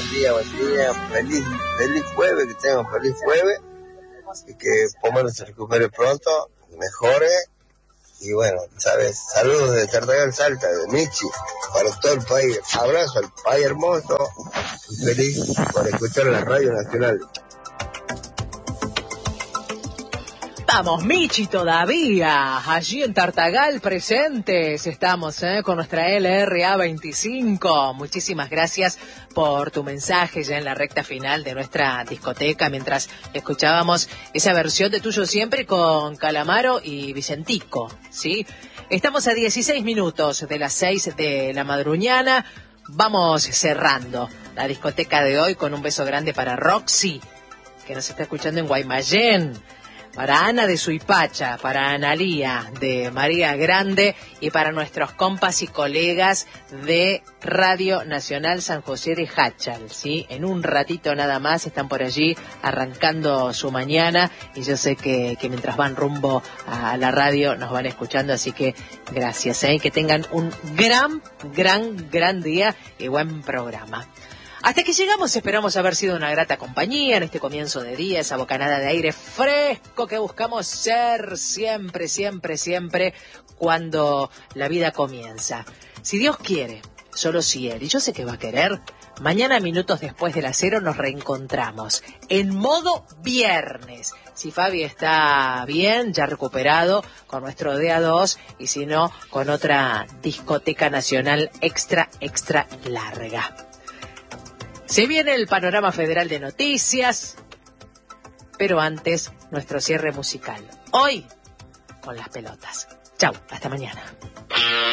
buen día. Feliz jueves, que tengan feliz jueves. Y que Pomelo se recupere pronto, mejore. Y bueno, ¿sabes? Saludos de Tartagal Salta, de Michi, para todo el país. Abrazo al país hermoso. Y feliz por escuchar la Radio Nacional. Estamos, Michi, todavía, allí en Tartagal presentes, estamos con nuestra LRA 25, muchísimas gracias por tu mensaje ya en la recta final de nuestra discoteca, mientras escuchábamos esa versión de Tuyo Siempre con Calamaro y Vicentico, ¿sí? Estamos a 16 minutos de las 6 de la madruñana, vamos cerrando la discoteca de hoy con un beso grande para Roxy, que nos está escuchando en Guaymallén, para Ana de Suipacha, para Analía de María Grande y para nuestros compas y colegas de Radio Nacional San José de Háchal, ¿sí? En un ratito nada más están por allí arrancando su mañana y yo sé que mientras van rumbo a la radio nos van escuchando, así que gracias, que tengan un gran día y buen programa. Hasta que llegamos esperamos haber sido una grata compañía en este comienzo de día, esa bocanada de aire fresco que buscamos ser siempre cuando la vida comienza. Si Dios quiere, solo si Él, y yo sé que va a querer, mañana minutos después de las 0 nos reencontramos en modo viernes. Si Fabi está bien, ya recuperado, con nuestro día 2, y si no, con otra discoteca nacional extra larga. Se viene el panorama federal de noticias, pero antes nuestro cierre musical. Hoy con las pelotas. Chau, hasta mañana.